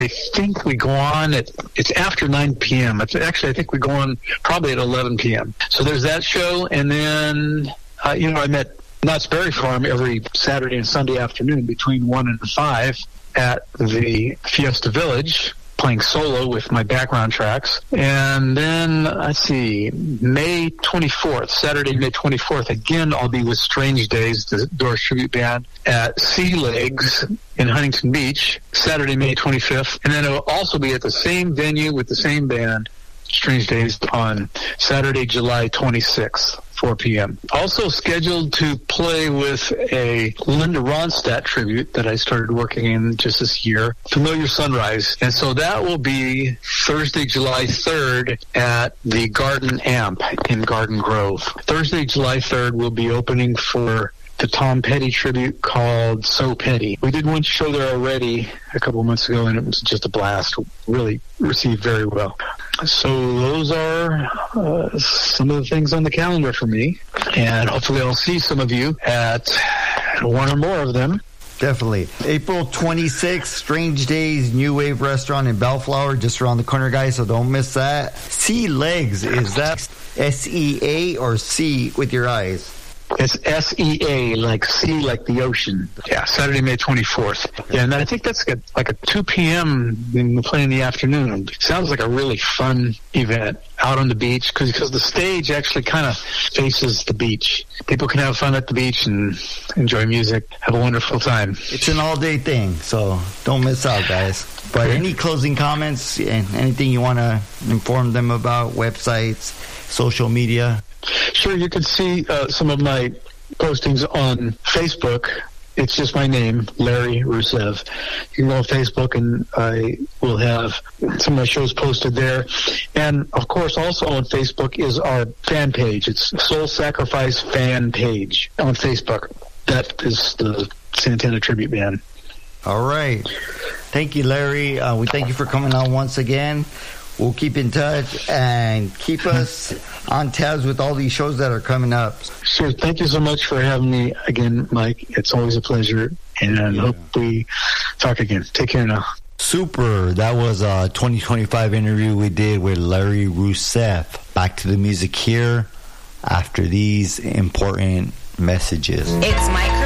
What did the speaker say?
I think we go on it's after 9 p.m. Actually, I think we go on probably at 11 p.m. So there's that show, and then, I'm at Knott's Berry Farm every Saturday and Sunday afternoon between 1 and 5 at the Fiesta Village, playing solo with my background tracks. And then, let's see, May 24th, Saturday, May 24th, again, I'll be with Strange Days, the Doors tribute band, at Sea Legs in Huntington Beach, Saturday, May 25th. And then it'll also be at the same venue with the same band, Strange Days, on Saturday, July 26th, 4 p.m. Also scheduled to play with a Linda Ronstadt tribute that I started working in just this year, Familiar Sunrise. And so that will be Thursday, July 3rd at the Garden Amp in Garden Grove. Thursday, July 3rd, we'll be opening for the Tom Petty tribute called So Petty. We did one show there already a couple of months ago, and it was just a blast. Really received very well. So those are some of the things on the calendar for me, and hopefully I'll see some of you at one or more of them. Definitely. April 26th, Strange Days, New Wave Restaurant in Bellflower, just around the corner, guys, so don't miss that. Sea Legs, is that S-E-A or C with your eyes? It's S-E-A, like sea, like the ocean. Yeah, Saturday, May 24th. Yeah, and I think that's like a 2 p.m. and we play in the afternoon. Sounds like a really fun event out on the beach because the stage actually kind of faces the beach. People can have fun at the beach and enjoy music, have a wonderful time. It's an all-day thing, so don't miss out, guys. But any closing comments and anything you want to inform them about, websites, social media? Sure, you can see some of my postings on Facebook. It's just my name, Larry Rusev. You can go on Facebook, and I will have some of my shows posted there. And, of course, also on Facebook is our fan page. It's Soul Sacrifice fan page on Facebook. That is the Santana Tribute Band. All right. Thank you, Larry. We thank you for coming on once again. We'll keep in touch and keep us on tabs with all these shows that are coming up. Sure. Thank you so much for having me again, Mike. It's always a pleasure, and I hope we talk again. Take care now. Super. That was a 2025 interview we did with Larry Rusev. Back to the music here after these important messages. It's Mike